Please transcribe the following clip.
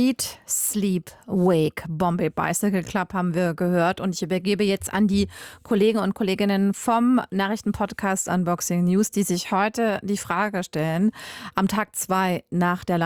Eat, Sleep, Wake. Bombay Bicycle Club haben wir gehört. Und ich übergebe jetzt an die Kollegen und Kolleginnen vom Nachrichtenpodcast Unboxing News, die sich heute die Frage stellen, am Tag 2 nach der